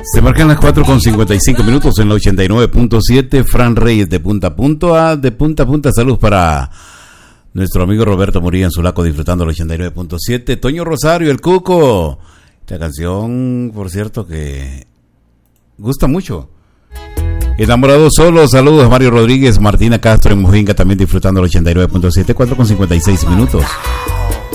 Se marcan las 4:55 en la 89.7. Fran Reyes de punta a punta. De punta a punta, salud para nuestro amigo Roberto Murillo en Sulaco, disfrutando el 89.7. Toño Rosario, el Cuco. Esta canción, por cierto, que gusta mucho. Enamorado solo, saludos a Mario Rodríguez, Martina Castro en Mojinga, también disfrutando el 89.7, 4:56.